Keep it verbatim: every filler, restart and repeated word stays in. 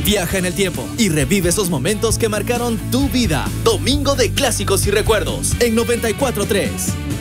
Viaja en el tiempo y revive esos momentos que marcaron tu vida. Domingo de Clásicos y Recuerdos en noventa y cuatro punto tres.